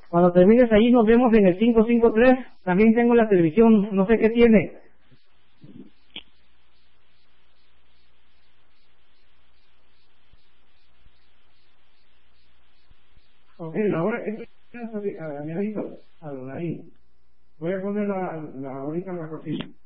Cuando termines allí nos vemos en el 553. También tengo la televisión, no sé qué tiene. Ok, ahora a mi amigo, a ahí. Voy a poner la ahorita en la cocina.